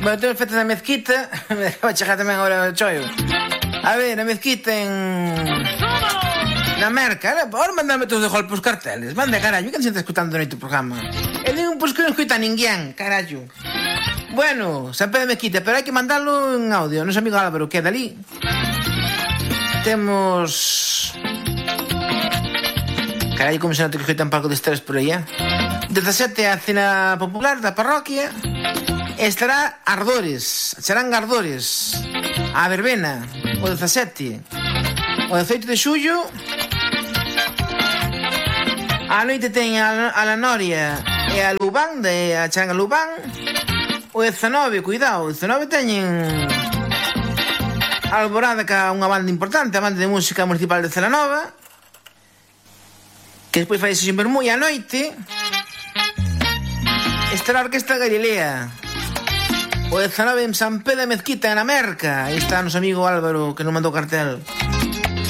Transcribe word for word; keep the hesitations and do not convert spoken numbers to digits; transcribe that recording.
Bueno, temos festa da mezquita. Me acaba de chegar tamén agora o chollo. A ver, a mezquita en... na Merca. Ahora mandame todos de golpe os carteles. Mande, carallo, que non se está escutando no teu programa? E digo, pois que non escuta ninguén, carallo. Bueno, San Pedro de Mezquita, pero hai que mandalo en audio. Noso amigo Álvaro, que é dali. Temos... Carallo, como se nota que escutan palco de estrés por aí, eh? dezasete a cena popular da parroquia. Estará Ardores, serán Ardores, a verbena, o dezasete. O dezoito de xullo, a noite ten a, a la Noria e a Lubán, de a charanga Lubán. O dezanove, cuidado, o dezanove teñen a Alborada, que é unha banda importante, a banda de música municipal de Celanova, que despois fai sesión vermú, e a noite estará a Orquesta Galilea. O dezanove en San Pedro de Mezquita, na Merca. Aí está noso amigo Álvaro, que nos mandou cartel.